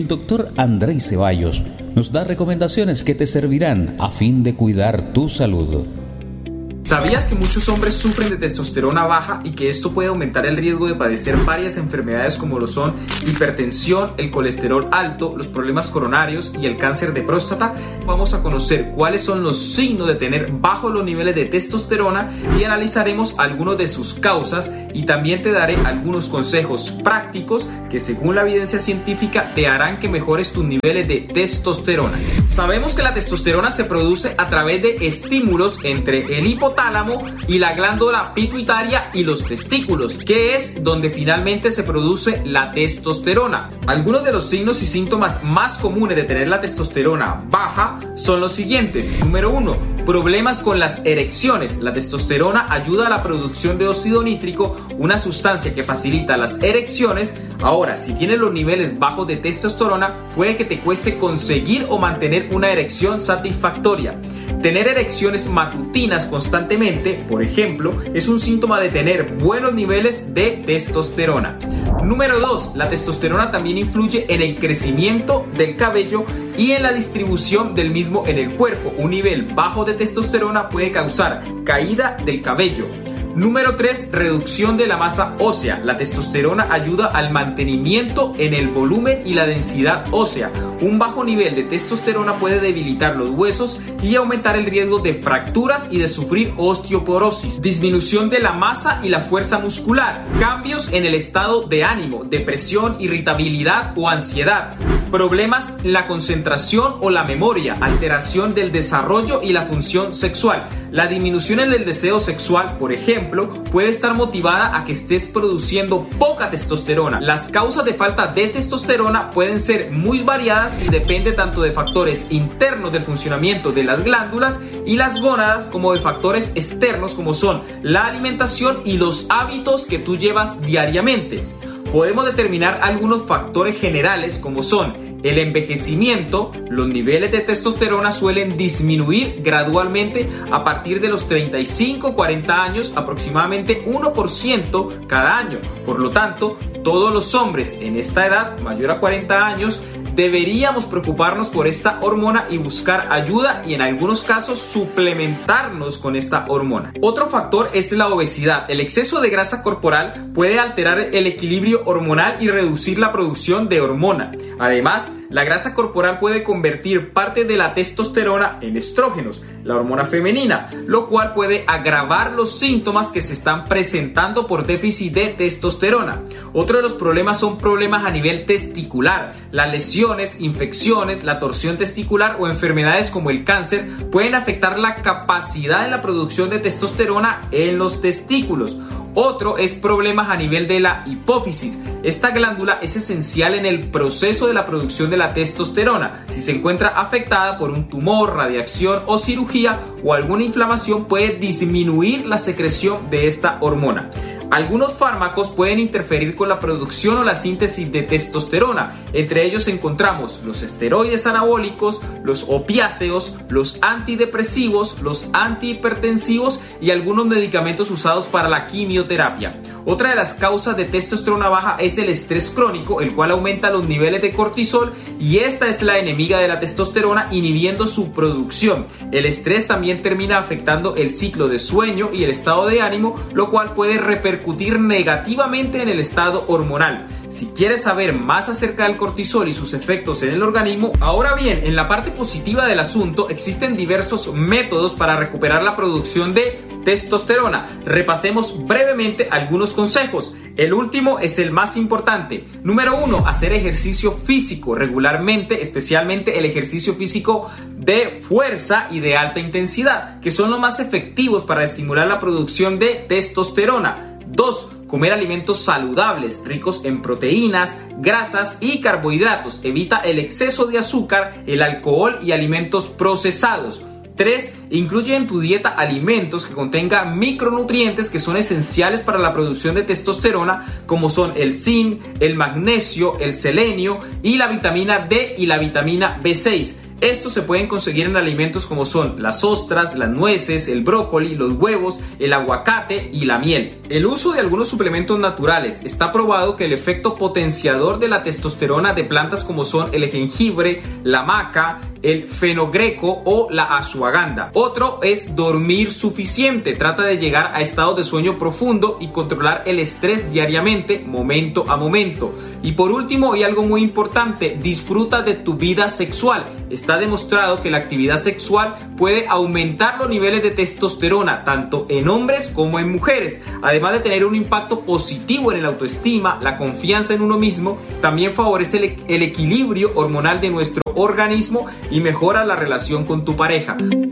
el Dr. Andrei Ceballos nos da recomendaciones que te servirán a fin de cuidar tu salud. ¿Sabías que muchos hombres sufren de testosterona baja y que esto puede aumentar el riesgo de padecer varias enfermedades como lo son hipertensión, el colesterol alto, los problemas coronarios y el cáncer de próstata? Vamos a conocer cuáles son los signos de tener bajos los niveles de testosterona y analizaremos algunos de sus causas, y también te daré algunos consejos prácticos que según la evidencia científica te harán que mejores tus niveles de testosterona. Sabemos que la testosterona se produce a través de estímulos entre el hipotálamo y la glándula pituitaria y los testículos, que es donde finalmente se produce la testosterona. Algunos de los signos y síntomas más comunes de tener la testosterona baja son los siguientes. Número 1. Problemas con las erecciones. La testosterona ayuda a la producción de óxido nítrico, una sustancia que facilita las erecciones. Ahora, si tienes los niveles bajos de testosterona, puede que te cueste conseguir o mantener una erección satisfactoria. Tener erecciones matutinas constantemente, por ejemplo, es un síntoma de tener buenos niveles de testosterona. Número 2. La testosterona también influye en el crecimiento del cabello y en la distribución del mismo en el cuerpo. Un nivel bajo de testosterona puede causar caída del cabello. Número 3. Reducción de la masa ósea. La testosterona ayuda al mantenimiento en el volumen y la densidad ósea. Un bajo nivel de testosterona puede debilitar los huesos y aumentar el riesgo de fracturas y de sufrir osteoporosis. Disminución de la masa y la fuerza muscular. Cambios en el estado de ánimo, depresión, irritabilidad o ansiedad. Problemas en la concentración o la memoria. Alteración del desarrollo y la función sexual. La disminución en el deseo sexual, por ejemplo, puede estar motivada a que estés produciendo poca testosterona. Las causas de falta de testosterona pueden ser muy variadas y depende tanto de factores internos del funcionamiento de las glándulas y las gónadas como de factores externos como son la alimentación y los hábitos que tú llevas diariamente. Podemos determinar algunos factores generales como son el envejecimiento. Los niveles de testosterona suelen disminuir gradualmente a partir de los 35-40 años, aproximadamente 1% cada año. Por lo tanto, todos los hombres en esta edad, mayor a 40 años, deberíamos preocuparnos por esta hormona y buscar ayuda y en algunos casos suplementarnos con esta hormona. Otro factor es la obesidad. El exceso de grasa corporal puede alterar el equilibrio hormonal y reducir la producción de hormona. Además, la grasa corporal puede convertir parte de la testosterona en estrógenos, la hormona femenina, lo cual puede agravar los síntomas que se están presentando por déficit de testosterona. Otro de los problemas son problemas a nivel testicular. Las lesiones, infecciones, la torsión testicular o enfermedades como el cáncer pueden afectar la capacidad de la producción de testosterona en los testículos. Otro es problemas a nivel de la hipófisis. Esta glándula es esencial en el proceso de la producción de la testosterona. Si se encuentra afectada por un tumor, radiación o cirugía o alguna inflamación, puede disminuir la secreción de esta hormona. Algunos fármacos pueden interferir con la producción o la síntesis de testosterona. Entre ellos encontramos los esteroides anabólicos, los opiáceos, los antidepresivos, los antihipertensivos y algunos medicamentos usados para la quimioterapia. Otra de las causas de testosterona baja es el estrés crónico, el cual aumenta los niveles de cortisol y esta es la enemiga de la testosterona, inhibiendo su producción. El estrés también termina afectando el ciclo de sueño y el estado de ánimo, lo cual puede repercutir negativamente en el estado hormonal. Si quieres saber más acerca del cortisol y sus efectos en el organismo, ahora bien, en la parte positiva del asunto existen diversos métodos para recuperar la producción de testosterona. Repasemos brevemente algunos consejos. El último es el más importante. Número 1, hacer ejercicio físico regularmente, especialmente el ejercicio físico de fuerza y de alta intensidad, que son los más efectivos para estimular la producción de testosterona. 2. Comer alimentos saludables, ricos en proteínas, grasas y carbohidratos. Evita el exceso de azúcar, el alcohol y alimentos procesados. 3. Incluye en tu dieta alimentos que contengan micronutrientes que son esenciales para la producción de testosterona, como son el zinc, el magnesio, el selenio y la vitamina D y la vitamina B6. Estos se pueden conseguir en alimentos como son las ostras, las nueces, el brócoli, los huevos, el aguacate y la miel. El uso de algunos suplementos naturales. Está probado que el efecto potenciador de la testosterona de plantas como son el jengibre, la maca, el fenogreco o la ashwagandha. Otro es dormir suficiente. Trata de llegar a estados de sueño profundo y controlar el estrés diariamente, momento a momento. Y por último, y algo muy importante, disfruta de tu vida sexual. Está demostrado que la actividad sexual puede aumentar los niveles de testosterona tanto en hombres como en mujeres. Además de tener un impacto positivo en el autoestima, la confianza en uno mismo, también favorece el equilibrio hormonal de nuestro organismo y mejora la relación con tu pareja.